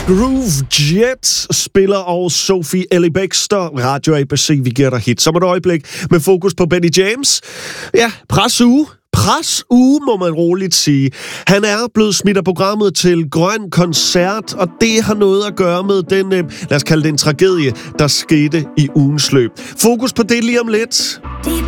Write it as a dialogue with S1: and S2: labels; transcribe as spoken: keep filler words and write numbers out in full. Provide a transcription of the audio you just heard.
S1: Groove Jet spiller og Sophie Ellie Bextor, Radio A B C, vi giver dig hit. Som et øjeblik med fokus på Benny James. Ja, presuge. Presuge, må man roligt sige. Han er blevet smidt af programmet til Grøn Koncert, og det har noget at gøre med den, lad os kalde det en tragedie, der skete i ugens løb. Fokus på det lige om lidt.